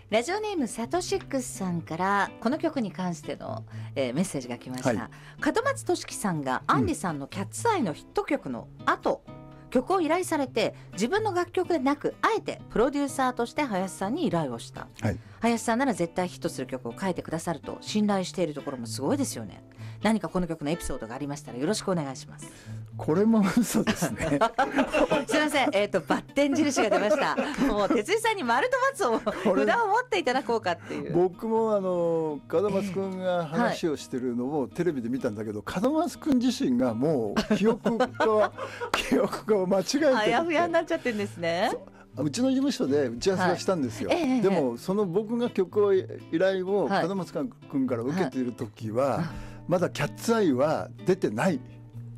ラジオネームサトシックスさんからこの曲に関しての、メッセージが来ました、 はい門松俊樹さんがアンリさんのキャッツアイのヒット曲の後、曲を依頼されて自分の楽曲でなくあえてプロデューサーとして林さんに依頼をした、 はい、 林さんなら絶対ヒットする曲を書いてくださると信頼しているところもすごいですよね。何かこの曲のエピソードがありましたらよろしくお願いします。 これも嘘ですねすいません、バッテン印が出ましたもう哲井さんに丸と×を札を持っていただこうかっていう。 僕も門松くんが話をしてるのをテレビで見たんだけど、門松くん自身がもう記憶が間違えてあやふやになっちゃってるんですね。 うちの事務所で打ち合わせがしたんですよ、でもその僕が曲を依頼を門松くんから受けている時は、まだキャッツアイは出てない。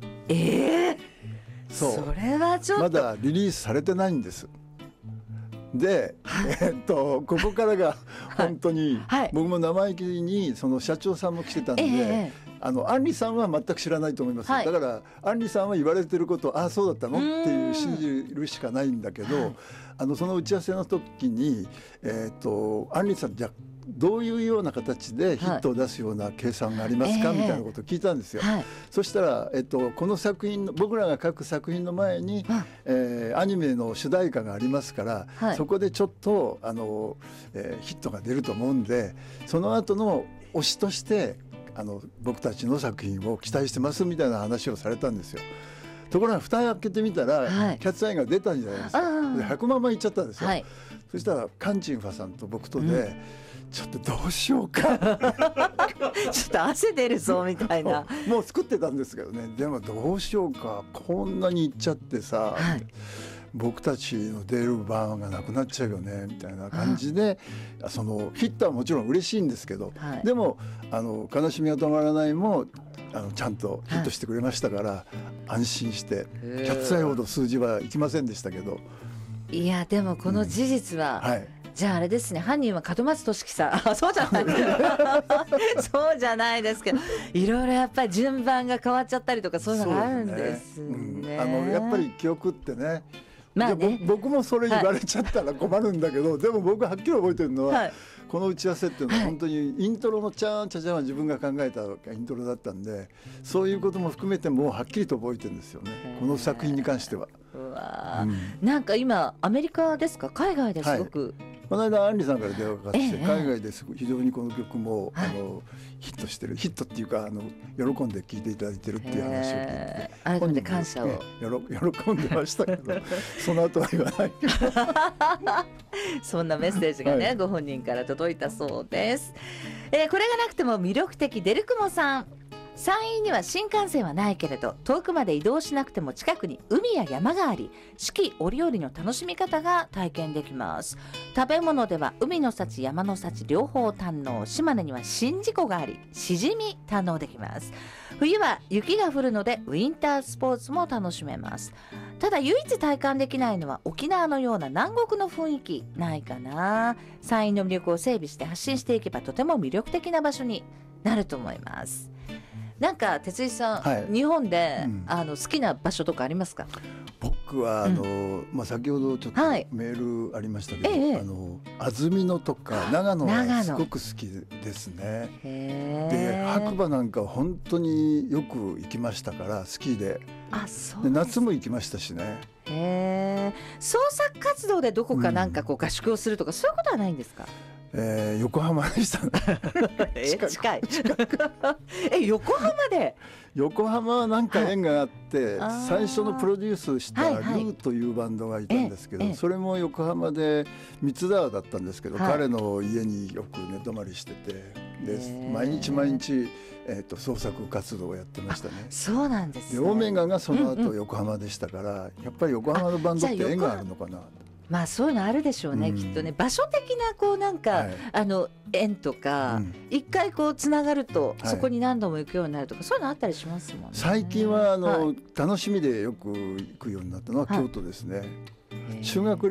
それはちょっとまだリリースされてないんです。で、ここからが本当に、僕も生意気にその社長さんも来てたんで、アンリさんは全く知らないと思います、だからアンリさんは言われてることあそうだったのっていう信じるしかないんだけど、その打ち合わせの時に、アンリさんじゃどういうような形でヒットを出すような計算がありますか、みたいなことを聞いたんですよ、そしたら、この作品僕らが書く作品の前に、アニメの主題歌がありますから、そこでちょっとヒットが出ると思うんで、その後の推しとして僕たちの作品を期待してますみたいな話をされたんですよ。ところが蓋開けてみたら、キャッツアイが出たんじゃないですか。で100万枚いっちゃったんですよ、そしたらカンチンファさんと僕とで、ちょっとどうしようかちょっと汗出るぞみたいなもう作ってたんですけどね、でもどうしようかこんなにいっちゃってさ、僕たちの出る番がなくなっちゃうよねみたいな感じで、そのヒットはもちろん嬉しいんですけど、でも悲しみが止まらないもちゃんとヒットしてくれましたから、安心してキャッツアイほど数字はいきませんでしたけど。 いやでもこの事実は、じゃああれですね、犯人は門松俊樹さんそうじゃないそうじゃないですけど、いろいろやっぱり順番が変わっちゃったりとかそういうのがあるんですね。 やっぱり記憶ってね、僕もそれ言われちゃったら困るんだけど、でも僕はっきり覚えてるのは、この打ち合わせっていうのは本当にイントロのチャーンチャチャンは自分が考えたイントロだったんで、そういうことも含めてもうはっきりと覚えてるんですよね、この作品に関しては。 なんか今アメリカですか海外ですごく、 この間アンリさんから電話がかかってきて、海外です非常にこの曲もヒットしてる、ヒットっていうか喜んで聴いていただいてるっていう話を聞いて、 改めて感謝を喜んでましたけどその後は言わないそんなメッセージがね、ご本人から届いたそうです。これがなくても魅力的デルクモさん、山陰には新幹線はないけれど遠くまで移動しなくても近くに海や山があり、四季折々の楽しみ方が体験できます。食べ物では海の幸山の幸両方堪能、島根には宍道湖がありしじみ堪能できます。冬は雪が降るのでウィンタースポーツも楽しめます。ただ唯一体感できないのは沖縄のような南国の雰囲気ないかな。山陰の魅力を整備して発信していけばとても魅力的な場所になると思います。なんか哲井さん、日本で、好きな場所とかありますか？ 僕は先ほどちょっとメールありましたけど、安曇野とか長野はすごく好きですね。で白馬なんか本当によく行きましたから好きで、で夏も行きましたしね。 創作活動でどこかなんかこう合宿をするとか、そういうことはないんですか？ 横浜でしたね近い横浜で。 横浜はなんか縁があって、最初のプロデュースしたルーというバンドがいたんですけど、それも横浜で三沢だったんですけど、彼の家によく寝泊まりしてて、で毎日創作活動をやってましたね。 そうなんですね。 オメガがその後横浜でしたから、やっぱり横浜のバンドって縁があるのかな。 まあそういうのあるでしょうね、きっとね。場所的なこうなんか、縁とか、一回こうつながると、そこに何度も行くようになるとか、そういうのあったりしますもんね。 最近は楽しみでよく行くようになったのは京都ですね。修学